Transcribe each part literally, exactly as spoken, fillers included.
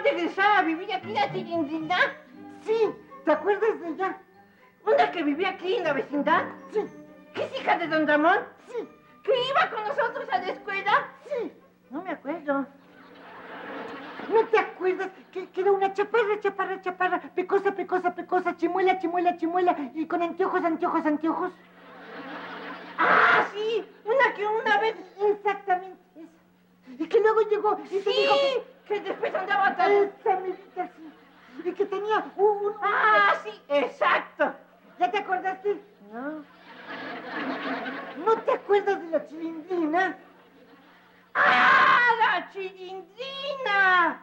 regresar a vivir aquí la Chilindrina? Sí, ¿te acuerdas de ella? ¿Una que vivía aquí en la vecindad? Sí. ¿Que es hija de don Ramón? Sí. ¿Que iba con nosotros a la escuela? Sí. No me acuerdo. ¿No te acuerdas que, que era una chaparra, chaparra, chaparra, pecosa, pecosa, pecosa, chimuela, chimuela, chimuela, y con anteojos, anteojos, anteojos? ¡Ah, sí! Una que una vez... Exactamente, esa. Y que luego llegó y sí, te dijo que... que después andaba tan... Esa amiguita, sí. Y que tenía un... un... ¡Ah, sí! ¡Exacto! ¿Ya te acordaste? No. ¿No te acuerdas de la Chilindrina? ¡Ah, la Chilindrina!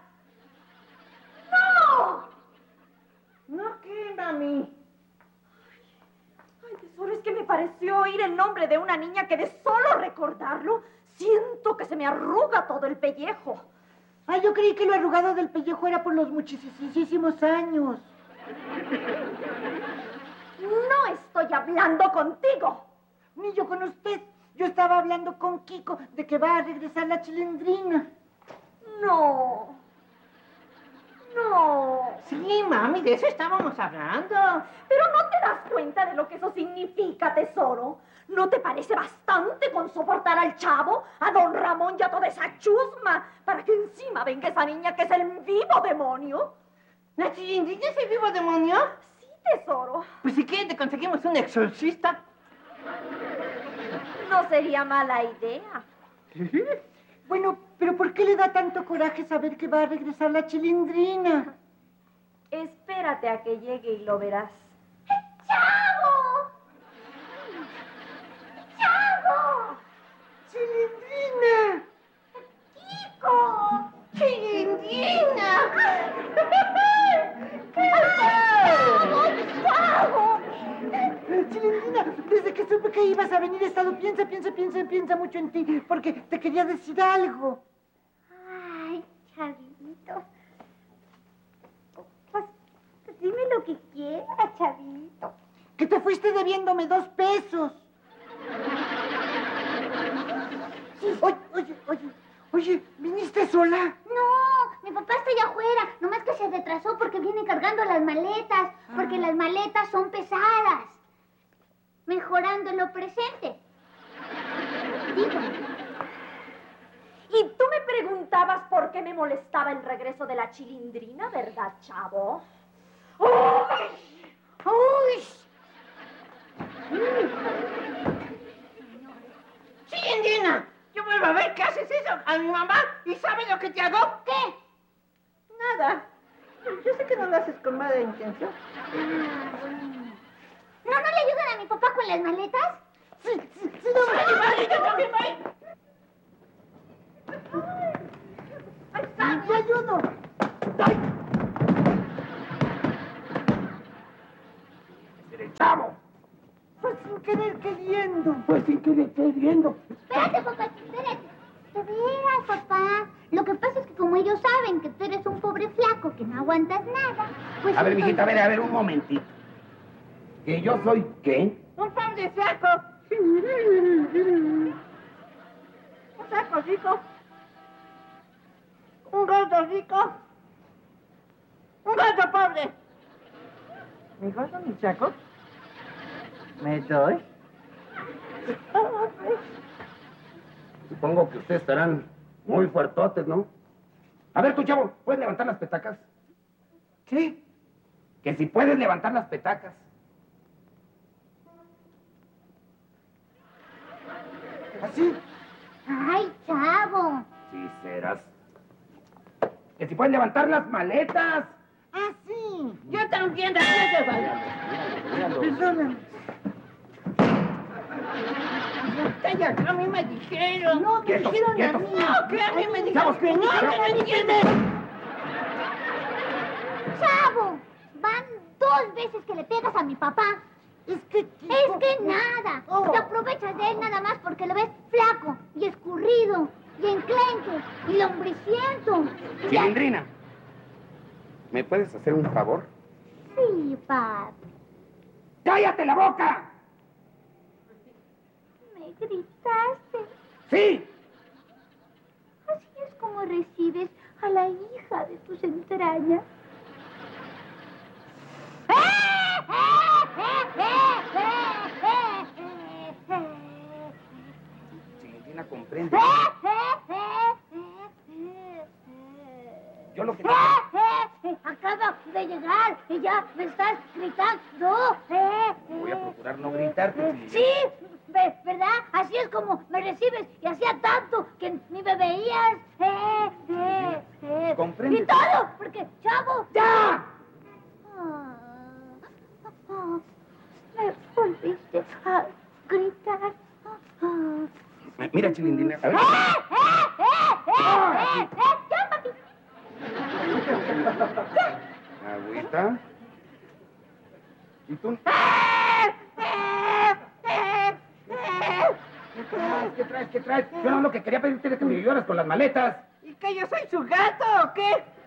¡No! ¿No qué, mami? Ay, tesoro, es que me pareció oír el nombre de una niña que de solo recordarlo siento que se me arruga todo el pellejo. Ah, yo creí que lo arrugado del pellejo era por los muchísimos años. No estoy hablando contigo. Ni yo con usted. Yo estaba hablando con Kiko de que va a regresar la Chilindrina. No. No. Sí, mami, de eso estábamos hablando. Pero ¿no te das cuenta de lo que eso significa, tesoro? ¿No te parece bastante con soportar al chavo, a don Ramón y a toda esa chusma, para que encima venga esa niña que es el vivo demonio? ¿La Chilindrina es el vivo demonio? Sí, tesoro. Pues si quieres te conseguimos un exorcista. No sería mala idea. Bueno, pero ¿por qué le da tanto coraje saber que va a regresar la Chilindrina? Espérate a que llegue y lo verás. ¡Chavo! ¡Chavo! ¡Chilindrina! ¡Kiko! ¡Chilindrina! ¡Chavo! Chilindrina, desde que supe que ibas a venir he estado piensa, piensa, piensa, piensa mucho en ti, porque te quería decir algo. Ay, Chavito. Pues, pues dime lo que quieras, Chavito. Que te fuiste debiéndome dos pesos. Oye, oye, oye, oye, ¿viniste sola? No, mi papá está allá afuera. Nomás que se retrasó porque viene cargando las maletas. Porque las maletas son pesadas. Mejorando lo presente. Dígame. Y tú me preguntabas por qué me molestaba el regreso de la Chilindrina, ¿verdad, chavo? ¡Uy! ¡Uy! ¡Chilindrina! Yo vuelvo a ver que haces eso a mi mamá y ¿sabes lo que te hago? ¿Qué? Nada. Yo sé que no lo haces con mala intención. Ah, bueno. ¿No, no le ayudan a mi papá con las maletas? Sí, sí, sí, no, ¡Vale, vale, yo también voy! ¡Ay, te ayudo! ¡Ay! ¡El chavo! Pues sin querer queriendo. Pues sin querer queriendo. Espérate, papá, espérate. De veras, papá. Lo que pasa es que como ellos saben que tú eres un pobre flaco que no aguantas nada, pues... A ver, entonces- mijita, a ver, a ver, un momentito. ¿Que yo soy qué? ¡Un pan de saco! Un saco rico. Un gordo rico. Un gordo pobre. ¿Mi gordo, mi saco? ¿Me doy? Supongo que ustedes estarán muy fuertotes, ¿no? A ver, tú, chavo, ¿puedes levantar las petacas? ¿Qué? Que si puedes levantar las petacas. ¿Así? Ay, chavo. Sí, serás. Que si puedes levantar las maletas. ¡Ah, sí! Yo también, después de bailar. Perdóname. Calla, a mí me dijeron. No, me Quietos, dijeron a quietos. mí. No, que a mí me dijeron Chavos, que no, chavos. que me entiendes. Chavo, van dos veces que le pegas a mi papá. Es que... Es que nada. Oh. Te aprovechas de él nada más porque lo ves flaco y escurrido y enclenque y lombriciento. Y ya- Chilindrina, ¿me puedes hacer un favor? Sí, papi. ¡Cállate la boca! Me gritaste. ¡Sí! Así es como recibes a la hija de tus entrañas. Chilindrina, comprende. Yo lo que... Acaba de llegar y ya me estás gritando. Voy a procurar no gritarte, Chilindrina. Sí, ve- ¿verdad? Así es como me recibes y hacía tanto que ni me veías. Eh, eh, eh. Comprende. Y todo, porque, chavo... ¡Ya! Ah, ah, me volviste a gritar. Ah. Mira, Chilindrina. A ver. ¡Eh, eh, eh, eh, eh, eh! ¡Ya, papi! Agüita. ¿Y tú? ¿Qué traes? ¿Qué traes? ¿Qué traes? Yo no, lo que quería pedirte es que me ayudaras con las maletas. ¿Y que yo soy su gato o qué?